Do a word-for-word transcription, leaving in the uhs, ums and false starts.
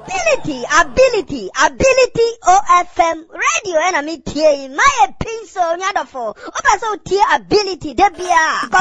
ability, ability, ability O F M radio and I mean T A my pencil nyadofo. Opa so T ability debia.